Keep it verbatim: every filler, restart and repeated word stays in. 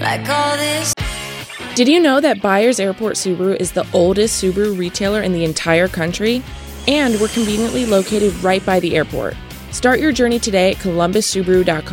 like all this. Did you know that Byers Airport Subaru is the oldest Subaru retailer in the entire country? And we're conveniently located right by the airport. Start your journey today at columbus subaru dot com.